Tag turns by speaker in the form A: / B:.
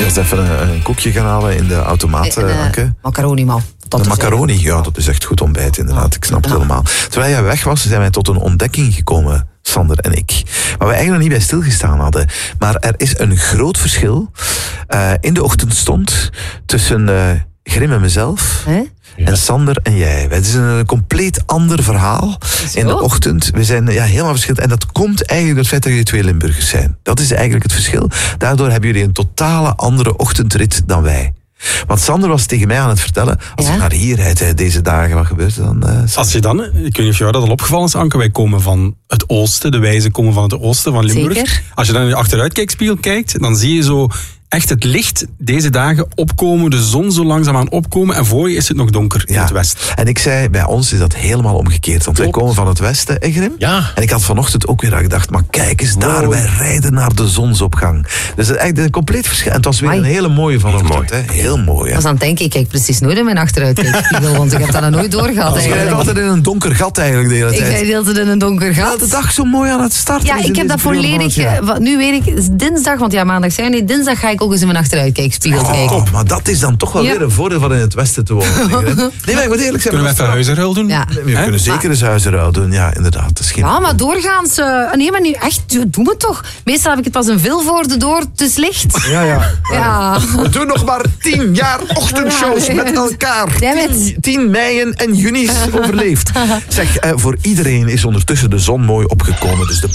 A: Eerst even een koekje gaan halen in de automaat, Anke.
B: Macaroni, man.
A: De macaroni, ja, dat is echt goed ontbijt, inderdaad. Ik snap het helemaal. Terwijl jij weg was, zijn wij tot een ontdekking gekomen, Sander en ik. Waar we eigenlijk nog niet bij stilgestaan hadden. Maar er is een groot verschil in de ochtendstond tussen Grim en mezelf... En Sander en jij. Het is een compleet ander verhaal in de ochtend. We zijn helemaal verschillend. En dat komt eigenlijk door het feit dat jullie 2 Limburgers zijn. Dat is eigenlijk het verschil. Daardoor hebben jullie een totale andere ochtendrit dan wij. Want Sander was tegen mij aan het vertellen, als ik naar hier rijd deze dagen, wat gebeurt er dan?
C: Als je dan, ik weet niet of jou dat al opgevallen is, Anke, wij komen van het oosten, de wijzen komen van het oosten van Limburg.
B: Zeker.
C: Als je dan in de achteruitkijkspiegel kijkt, dan zie je zo echt het licht deze dagen opkomen, de zon zo langzaamaan opkomen en voor je is het nog donker in het westen.
A: En ik zei, bij ons is dat helemaal omgekeerd, want wij komen van het westen, Grim?
D: Ja.
A: En ik had vanochtend ook weer gedacht, maar kijk eens daar, wij rijden naar de zonsopgang. Dus het is eigenlijk een compleet verschil. En het was weer een hele mooie vanochtend, hè? Heel mooi, hè?
B: Als aan het denken, ik kijk precies nooit in mijn achteruitkijkspiegel, want ik heb dat nog nooit doorgehad.
A: Je rijdt altijd in een donker gat eigenlijk de hele tijd.
B: Ik rijd altijd in een donker gat.
A: De dag zo mooi aan het starten.
B: Ja, ik heb dat volledig... Nu weet ik, dinsdag, want maandag zijn niet, dinsdag ga ik ook eens in mijn achteruitkijkspiegel kijken.
A: Top, maar dat is dan toch wel weer een voordeel van in het westen te wonen. Nee, maar ik moet eerlijk zijn.
C: Kunnen we even huizenruil doen?
B: Ja.
A: We kunnen zeker eens huizenruil doen, ja, inderdaad. Dat is geen
B: Maar doorgaans... nee, maar nu echt, doe het toch. Meestal heb ik het pas een veel voor de door, het is licht. Ja.
A: We doen nog maar 10 jaar ochtendshows met elkaar. 10 meien en juni's overleefd. Zeg, voor iedereen is ondertussen de zon mooi opgekomen. Dus de